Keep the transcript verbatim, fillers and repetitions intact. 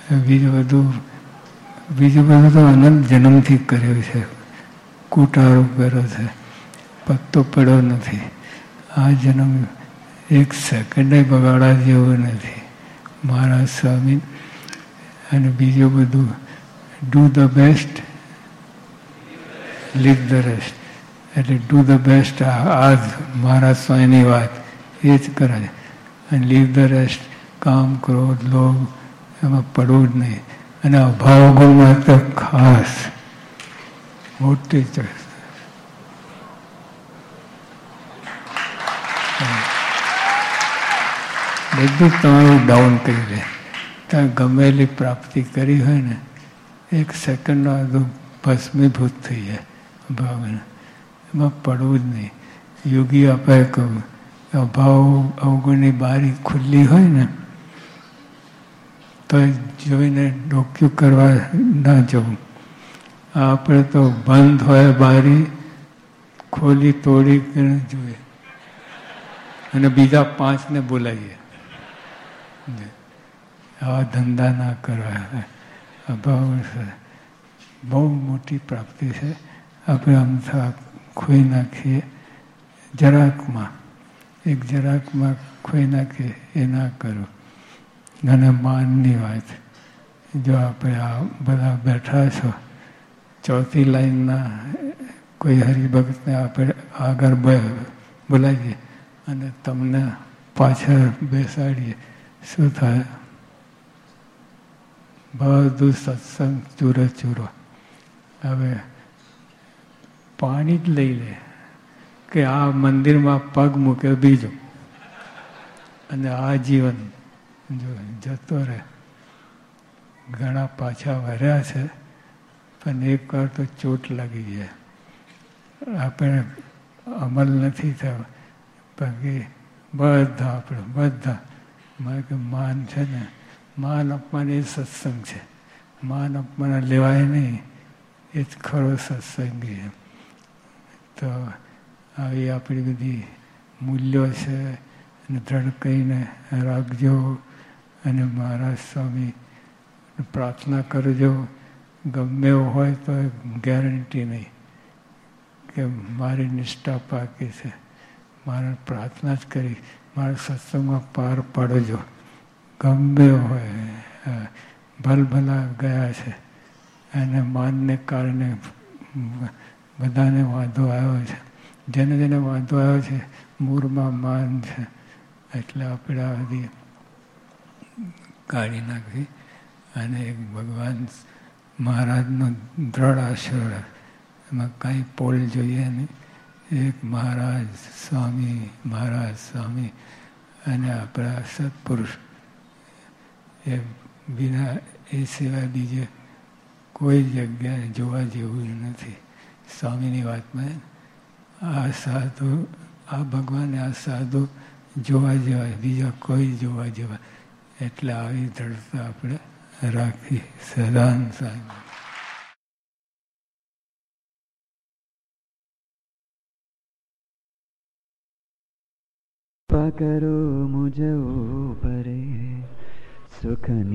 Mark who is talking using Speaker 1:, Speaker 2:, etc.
Speaker 1: બીજું બધું બીજું બધું તો અનંત જન્મથી કર્યું છે, કૂટારો કર્યો છે, પત્તો પડ્યો નથી. આ જન્મ એક સેકન્ડે બગાડવા જેવું નથી મહારાજ સ્વામી. અને બીજું બધું do the best, leave the rest. એટલે ડુ ધ બેસ્ટ આ જ મહારાજ સ્વામીની વાત એ જ કરે. અને લીવ ધ રેસ્ટ, કામ, ક્રોધ, લોભ એમાં પડવું જ નહીં. અને અભાવ ગુણમાં તો ખાસ મોટી ચોઈસ. બધું તમારું ડાઉન કરી દે. ત્યાં ગમેલી પ્રાપ્તિ કરી હોય ને એક સેકન્ડમાં બધું ભસ્મીભૂત થઈ જાય ભાવને. એમાં પડવું જ નહીં. યોગી આપણે કહું અભાવ અવગુણની બારી ખુલ્લી હોય ને તો જોઈને ડોક્યું કરવા ના જવું. આપણે તો બંધ હોય બારી ખોલી તોડી જોઈએ અને બીજા પાંચને બોલાવીએ. આવા ધંધા ના કરવા. અભાવ બહુ મોટી પ્રાપ્તિ છે. આપણે અમથા ખોઈ નાખીએ જરાકમાં, એક જરાકમાં ખોઈ નાખીએ એ ના કરો. અને માનની વાત, જો આપણે આ બધા બેઠા છો ચોથી લાઈનના કોઈ હરિભક્તને આપણે આગળ બોલાવીએ અને તમને પાછળ બેસાડીએ, શું થાય? બધું સત્સંગ ચૂરો ચૂરો. હવે પાણી જ લઈ લે કે આ મંદિરમાં પગ મૂક્યો બીજો અને આ જીવન જો જતો રહે. ઘણા પાછા વર્યા છે પણ એક વાર તો ચોટ લાગી જાય. આપણે અમલ નથી થયો બાકી બધા આપણે બધા મારે કે માન છે ને, માન અપમાન એ સત્સંગ છે. માન અપમાન લેવાય નહીં, એ જ ખરો સત્સંગી. તો આવી આપણી બધી મૂલ્યો છે અને દ્રઢ કહીને રાખજો. અને મહારાજ સ્વામી પ્રાર્થના કરજો. ગમે એવું હોય તો ગેરંટી નહીં કે મારી નિષ્ઠા પાકી છે. મારે પ્રાર્થના જ કરી મારા સત્સંગમાં પાર પાડજો. ગમે હોય ભલભલા ગયા છે અને માનને કારણે બધાને વાંધો આવ્યો છે. જેને જેને વાંધો આવ્યો છે મૂળમાં માન છે. એટલે આપણે આ બધી કાઢી નાખી અને એક ભગવાન મહારાજનો દ્રઢ આશીર્વાદ, એમાં કાંઈ પોલ જોઈએ નહીં. એક મહારાજ સ્વામી, મહારાજ સ્વામી અને આપણા સત્પુરુષ, એ વિના એ સિવાય બીજે કોઈ જગ્યાએ જોવા જેવું નથી. સ્વામીની વાતમાં આ સાધુ, આ ભગવાન, આ સાધુ જોવા જેવા, બીજા કોઈ જોવા જેવા. એટલે આવી દ્રઢતા આપણે રાખી. સદાન સાહેબ
Speaker 2: કૃપા કરો મુझ ऊपर सुख